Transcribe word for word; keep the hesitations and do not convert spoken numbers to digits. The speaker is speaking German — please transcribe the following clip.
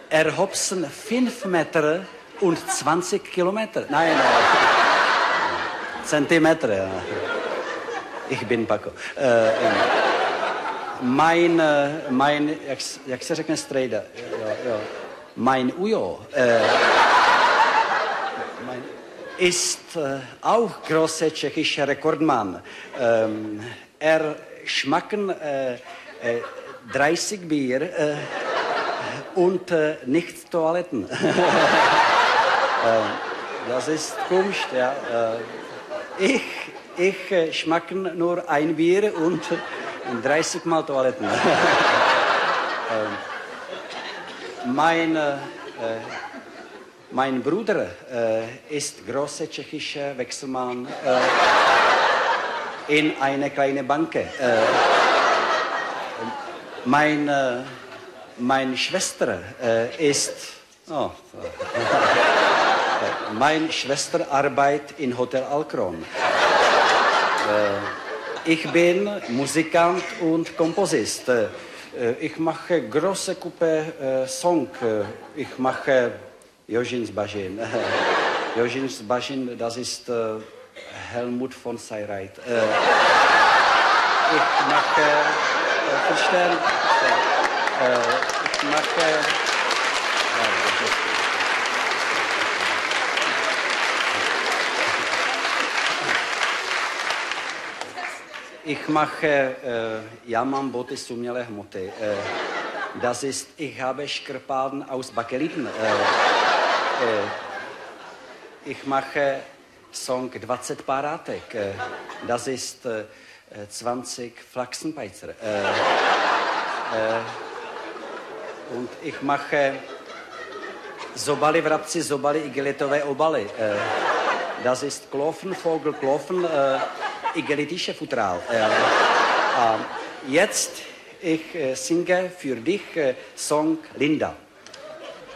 erhopsen fünf Meter und zwanzig Kilometer. Nein, nein. Zentimeter, ja. Ich bin Paco. Äh, mein, mein, jak, jak se řekne strejda? Jo, jo. Mein Ujo äh, mein, ist äh, auch großer tschechischer Rekordmann. Ähm, er schmecken äh, äh, dreißig Bier äh, und äh, nicht Toiletten. äh, das ist komisch, ja. Äh, ich ich äh, schmecke nur ein Bier und äh, dreißig Mal Toiletten. äh, mein, äh, mein Bruder äh, ist großer tschechischer Wechselmann äh, in einer kleinen Bank. Äh, mein, äh, meine Schwester äh, ist... Oh, meine Schwester arbeitet in Hotel Alcron. Äh, ich bin Musikant und Komposist. Äh, ich mache große Gruppe äh, Song. Ich mache Jožin Zbažin. Jožin Zbažin, das ist äh, Helmut von Seyreit. Äh, ich mache, äh, verstehen, äh, ich mache, äh, Ich mache, äh, ja mám boty z umělé hmoty. Äh, das ist, ich habe Škrpaden aus Bakeliten. Äh, äh, ich mache Song dvacet Párátek. Äh, das ist äh, zwanzig Flachsenbeizer. Äh, äh, und ich mache Zobaly vrabci, Zobaly igelitové obaly. Äh, das ist Klofen, Vogel, Klofen. Äh, igelitische Futteral. Äh, äh, jetzt ich äh, singe für dich äh, Song Linda.